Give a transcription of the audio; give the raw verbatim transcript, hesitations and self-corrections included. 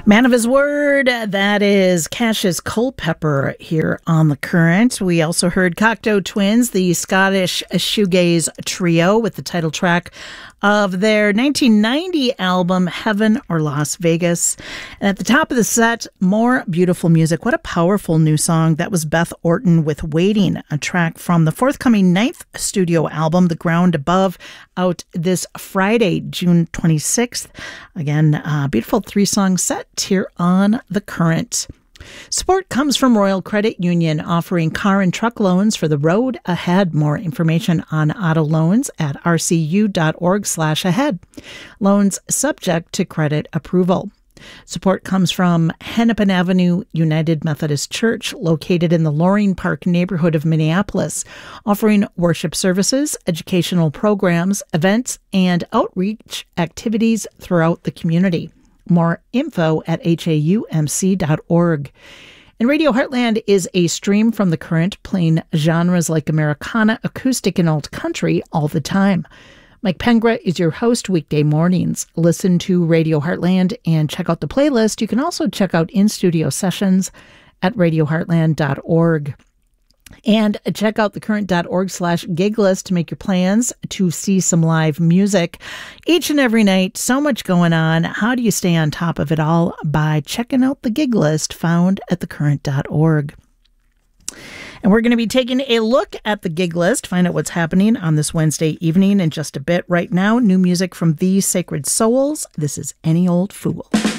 Man of his word, that is Cassius Culpepper here on The Current. We also heard Cocteau Twins, the Scottish shoegaze trio, with the title track of their nineteen ninety album, Heaven or Las Vegas. And at the top of the set, more beautiful music. What a powerful new song. That was Beth Orton with Waiting, a track from the forthcoming ninth studio album, The Ground Above, out this Friday, June twenty-sixth. Again, a beautiful three-song set here on The Current. Support comes from Royal Credit Union, offering car and truck loans for the road ahead. More information on auto loans at rcu.org slash ahead. Loans subject to credit approval. Support comes from Hennepin Avenue United Methodist Church, located in the Loring Park neighborhood of Minneapolis, offering worship services, educational programs, events, and outreach activities throughout the community. More info at H A U M C dot org. And Radio Heartland is a stream from The Current, playing genres like Americana, acoustic, and alt country all the time. Mike Pengra is your host weekday mornings. Listen to Radio Heartland and check out the playlist. You can also check out in-studio sessions at radio heartland dot org. And check out thecurrent.org slash gig list to make your plans to see some live music each and every night. So much going on. How do you stay on top of it all? By checking out the gig list found at thecurrent dot org. And we're going to be taking a look at the gig list, find out what's happening on this Wednesday evening in just a bit. Right now, new music from These Sacred Souls. This is Any Old Fool.